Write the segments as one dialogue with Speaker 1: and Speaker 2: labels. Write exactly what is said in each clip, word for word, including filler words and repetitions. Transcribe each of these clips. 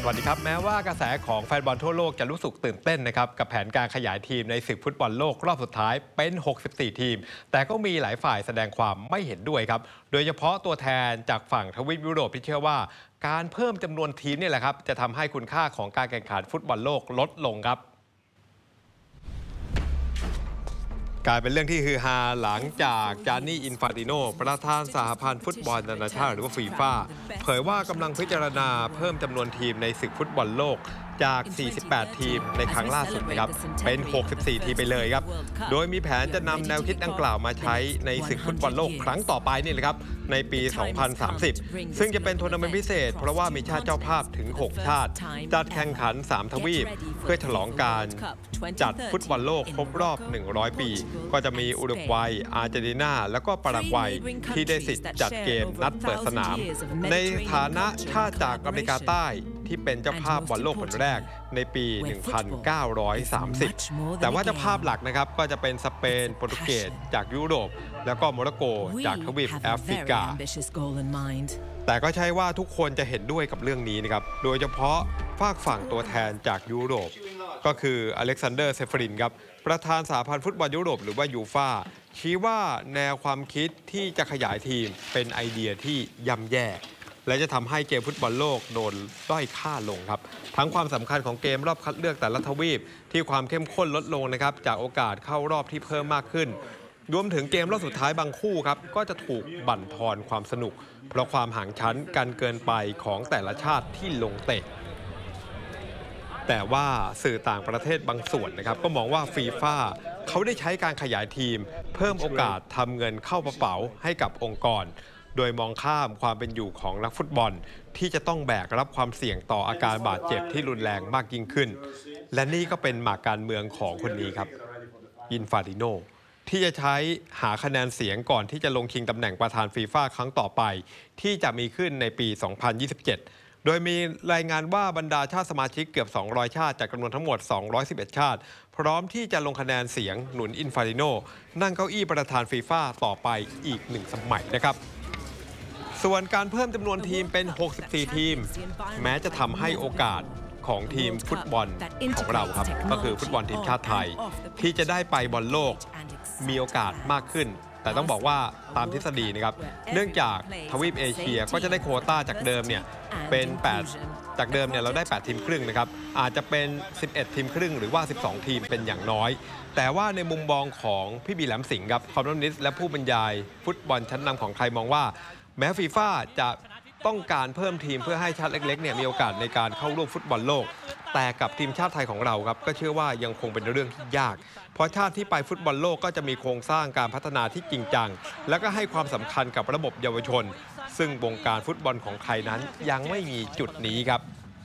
Speaker 1: สวัสดีครับแม้ว่ากระแสของแฟนบอลทั่วโลกจะรู้สึกตื่นเต้นนะครับกับแผนการขยายทีมในศึกฟุตบอลโลกรอบสุดท้ายเป็นหกสิบสี่ทีมแต่ก็มีหลายฝ่ายแสดงความไม่เห็นด้วยครับโดยเฉพาะตัวแทนจากฝั่งทวีปยุโรปที่เชื่อว่าการเพิ่มจำนวนทีมนี่แหละครับจะทำให้คุณค่าของการแข่งขันฟุตบอลโลกลดลงครับกลายเป็นเรื่องที่ฮือฮาหลังจากจานี่อินฟานติโนประธานสหพันธ์ฟุตบอลนานาชาติหรือว่าฟีฟ่าเผยว่ากำลังพิจารณาเพิ่มจำนวนทีมในศึกฟุตบอลโลกจาก สี่สิบแปด ทีมในครั้งล่าสุดนะครับเป็น หกสิบสี่ ทีมไปเลยครับโดยมีแผนจะนำแนวคิดดังกล่าวมาใช้ในศึกฟุตบอลโลกครั้งต่อไปนี่แหละครับในปี สองพันสามสิบ ซึ่งจะเป็นทัวร์นาเมนต์พิเศษเพราะว่ามีชาติเจ้าภาพถึง หก ชาติจัดแข่งขัน สาม ทวีปเพื่อฉลองการจัดฟุตบอลโลกครบรอบ หนึ่งร้อย ปีก็จะมีอุรุกวัยอาร์เจนตินาและก็ปารากวัยที่ได้สิทธิ์จัดเกมนัดเปิดสนามในฐานะชาติจากอเมริกาใต้ที่เป็นเจ้าภาพบอลโลกคนแรกในปี หนึ่งพันเก้าร้อยสามสิบ แต่ว่าเจ้าภาพหลักนะครับก็จะเป็นสเปนโปรตุเกสจากยุโรปแล้วก็โมร็อกโกจากทวีปแอฟริกาแต่ก็ใช่ว่าทุกคนจะเห็นด้วยกับเรื่องนี้นะครับโดยเฉพาะฝากฝั่งตัวแทนจากยุโรปก็คืออเล็กซานเดอร์เซฟรินครับประธานสหพันธ์ฟุตบอลยุโรปหรือว่ายูฟ่าชี้ว่าแนวความคิดที่จะขยายทีมเป็นไอเดียที่ย่ำแย่และจะทำให้เกมฟุตบอลโลกโดนด้อยค่าลงครับทั้งความสำคัญของเกมรอบคัดเลือกแต่ละทวีปที่ความเข้มข้นลดลงนะครับจากโอกาสเข้ารอบที่เพิ่มมากขึ้นรวมถึงเกมรอบสุดท้ายบางคู่ครับก็จะถูกบั่นทอนความสนุกเพราะความห่างชั้นกันเกินไปของแต่ละชาติที่ลงเตะแต่ว่าสื่อต่างประเทศบางส่วนนะครับก็มองว่าฟีฟ่าเขาได้ใช้การขยายทีมเพิ่มโอกาสทำเงินเข้ากระเป๋าให้กับองค์กรโดยมองข้ามความเป็นอยู่ของนักฟุตบอลที่จะต้องแบกรับความเสี่ยงต่ออาการบาดเจ็บที่รุนแรงมากยิ่งขึ้นและนี่ก็เป็นหมากการเมืองของคนนี้ครับอินฟานติโนที่จะใช้หาคะแนนเสียงก่อนที่จะลงชิงตำแหน่งประธานฟีฟ่าครั้งต่อไปที่จะมีขึ้นในปี สองพันยี่สิบเจ็ด โดยมีรายงานว่าบรรดาชาติสมาชิกเกือบ สองร้อย ชาติจากจำนวนทั้งหมด สองร้อยสิบเอ็ด ชาติพร้อมที่จะลงคะแนนเสียงหนุนอินฟานติโนนั่งเก้าอี้ประธานฟีฟ่าต่อไปอีกหนึ่งสมัยนะครับส่วนการเพิ่มจำนวนทีมเป็น หกสิบสี่ ทีมแม้จะทำให้โอกาสของทีมฟุตบอลของเราครับก็คือฟุตบอลทีมชาติไทยที่จะได้ไปบอลโลกมีโอกาสมากขึ้นแต่ต้องบอกว่าตามทฤษฎีนะครับเนื่องจากทวีปเอเชียก็จะได้โควต้าจากเดิมเนี่ยเป็นแปดจากเดิมเนี่ยเราได้แปดทีมครึ่งนะครับอาจจะเป็นสิบเอ็ดทีมครึ่งหรือว่าสิบสองทีมเป็นอย่างน้อยแต่ว่าในมุมมองของพี่บีแหลมสิงห์ครับคอลัมนิสต์และผู้บรรยายฟุตบอลชั้นนำของไทยมองว่าแม้ฟีฟ่าจะต้องการเพิ่มทีมเพื่อให้ชาติเล็กๆเนี่ยมีโอกาสในการเข้าร่วมฟุตบอลโลกแต่กับทีมชาติไทยของเราครับก็เชื่อว่ายังคงเป็นเรื่องที่ยากเพราะชาติที่ไปฟุตบอลโลกก็จะมีโครงสร้างการพัฒนาที่จริงจังและก็ให้ความสำคัญกับระบบเยาวชนซึ่งวงการฟุตบอลของไทยนั้นยังไม่มีจุดนี้ครับ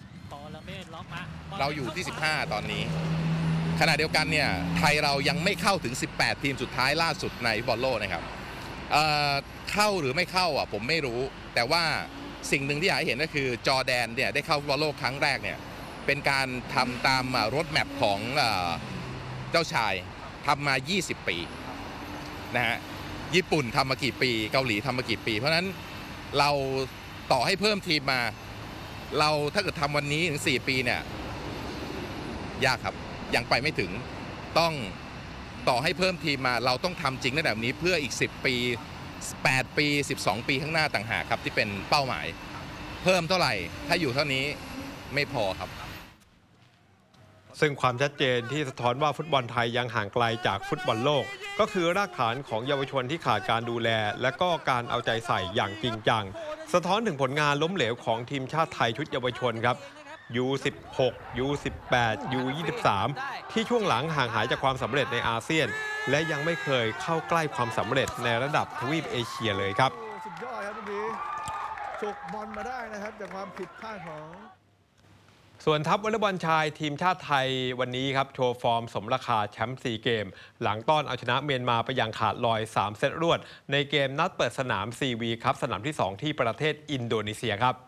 Speaker 2: เราอยู่ที่สิบห้าตอนนี้ขณะเดียวกันเนี่ยไทยเรายังไม่เข้าถึงสิบแปดทีมสุดท้ายล่าสุดในฟุตบอลโลกนะครับเอ่อเข้าหรือไม่เข้าอ่ะผมไม่รู้แต่ว่าสิ่งหนึ่งที่อยากให้เห็นก็คือจอร์แดนเนี่ยได้เข้าฟุตบอลโลกครั้งแรกเนี่ยเป็นการทำตามรถแมพของเจ้าชายทำมายี่สิบปีนะฮะญี่ปุ่นทำมากี่ปีเกาหลีทำมากี่ปีเพราะฉะนั้นเราต่อให้เพิ่มทีมมาเราถ้าเกิดทำวันนี้ถึงสี่ปีเนี่ยยากครับยังไปไม่ถึงต้องต่อให้เพิ่มทีมมาเราต้องทำจริงในแบบนี้เพื่ออีกสิบปีแปดปีสิบสองปีข้างหน้าต่างหากครับที่เป็นเป้าหมายเพิ่มเท่าไหร่ถ้าอยู่เท่านี้ไม่พอครับ
Speaker 1: ซึ่งความชัดเจนที่สะท้อนว่าฟุตบอลไทยยังห่างไกลจากฟุตบอลโลกก็คือรากฐานของเยาวชนที่ขาดการดูแลและก็การเอาใจใส่อย่างจริงจังสะท้อนถึงผลงานล้มเหลวของทีมชาติไทยชุดเยาวชนครับ ยู สิบหก ยู สิบแปด ยู ยี่สิบสาม ที่ช่วงหลังห่างหายจากความสำเร็จในอาเซียนและยังไม่เคยเข้าใกล้ความสำเร็จในระดับทวีปเอเชียเลยครับ
Speaker 3: สุดยอดครับตรงนี้ฉกบอลมาได้นะครับจากความผิดพลาดของ
Speaker 1: ส่วนทัพวอลเลย์บอลชายทีมชาติไทยวันนี้ครับโชว์ฟอร์มสมราคาแชมป์ซีเกมหลังต้อนเอาชนะเมียนมาไปอย่างขาดลอยสามเซตรวดในเกมนัดเปิดสนาม ซี วี ครับสนามที่สองที่ประเทศอินโดนีเซียครับ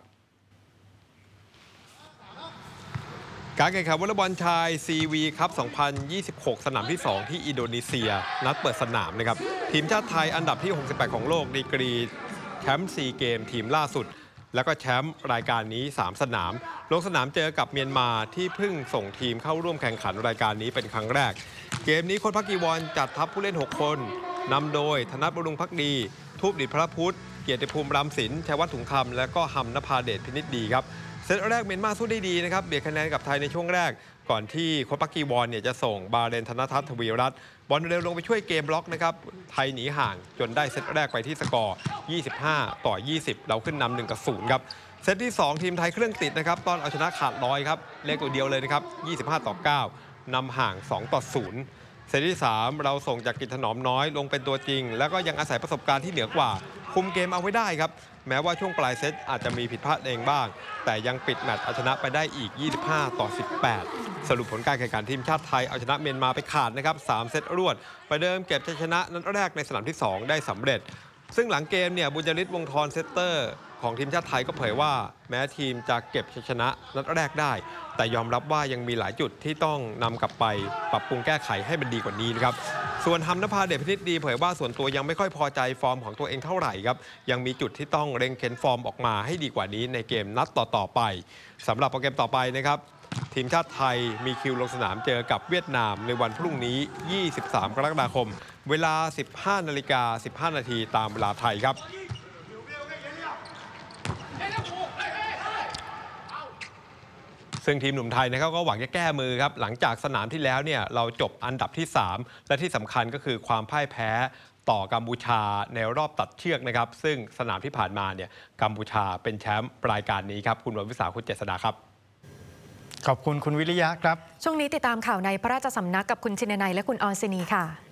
Speaker 1: การแข่งขันวอลเลย์บอลชาย ซี วี ครับ สองพันยี่สิบหก สนามที่สองที่อินโดนีเซียนัดเปิดสนามนะครับทีมชาติไทยอันดับที่หกสิบแปดของโลกดีกรีแชมป์ซีเกมทีมล่าสุดแล้วก็แชมป์รายการนี้สามสนามลงสนามเจอกับเมียนมาที่เพิ่งส่งทีมเข้าร่วมแข่งขันรายการนี้เป็นครั้งแรกเกมนี้โค้ชพักกีวอนจัดทัพผู้เล่นหกคนนำโดยธนบำรุงภักดีทูปดิษฐ์พระพุทธเกียรติภูมิรำศิลป์ชัยวัฒน์ถุงคำและก็หำนภาเดชพินิจดีครับเซตแรกเมียนมาสู้ได้ดีนะครับเบียดคะแนนกับไทยในช่วงแรกก่อนที่โค้ชพักกีวอนเนี่ยจะส่งบาเรนธนทัศน์ทวีรัตน์บอลเร็วลงไปช่วยเกมบล็อกนะครับไทยหนีห่างจนได้เซตแรกไปที่สกอร์ยี่สิบห้าต่อยี่สิบเราขึ้นนำหนึ่งกับศูนย์ครับเซตที่สองทีมไทยเครื่องติดนะครับตอนเอาชนะขาดร้อยครับเลขตัวเดียวเลยนะครับยี่สิบห้าต่อเก้านำห่างสองต่อศูนย์เซตที่สามเราส่งจากกิจถนอมน้อยลงเป็นตัวจริงแล้วก็ยังอาศัยประสบการณ์ที่เหนือกว่าคุมเกมเอาไว้ได้ครับแม้ว่าช่วงปลายเซตอาจจะมีผิดพลาดเองบ้างแต่ยังปิดแมตช์เอาชนะไปได้อีกยี่สิบห้าต่อสิบแปดสรุปผลการแข่งขันทีมชาติไทยเอาชนะเมียนมาไปขาดนะครับสามเซตรวดไปเดิมเก็บชัยชนะนัดแรกในสนามที่สองได้สำเร็จซึ่งหลังเกมเนี่ยบุญยฤทธิ์วงศ์ธรเซตเตอร์ของทีมชาติไทยก็เผยว่าแม้ทีมจะเก็บชัยชนะนัดแรกได้แต่ยอมรับว่ายังมีหลายจุดที่ต้องนำกลับไปปรับปรุงแก้ไขให้มันดีกว่านี้นะครับส่วนหำนภาเดชพินิจดีเผยว่าส่วนตัวยังไม่ค่อยพอใจฟอร์มของตัวเองเท่าไหร่ครับยังมีจุดที่ต้องเร่งเค้นฟอร์มออกมาให้ดีกว่านี้ในเกมนัดต่อๆไปสำหรับโปรแกรมต่อไปนะครับทีมชาติไทยมีคิวลงสนามเจอกับเวียดนามในวันพรุ่งนี้ยี่สิบสามกรกฎาคมเวลา สิบห้านาฬิกาสิบห้านาทีตามเวลาไทยครับซึ่งทีมหนุ่มไทยนะครับก็หวังจะแก้มือครับหลังจากสนามที่แล้วเนี่ยเราจบอันดับที่สามและที่สำคัญก็คือความพ่ายแพ้ต่อกัมพูชาในรอบตัดเชือกนะครับซึ่งสนามที่ผ่านมาเนี่ยกัมพูชาเป็นแชมป์รายการนี้ครับคุณวรวิสาคุณเจษฎาครับ
Speaker 4: ขอบคุณคุณวิริยะครับ
Speaker 5: ช่วงนี้ติดตามข่าวในพระราชสำนักกับคุณชินนัยและคุณออนซินีค่ะ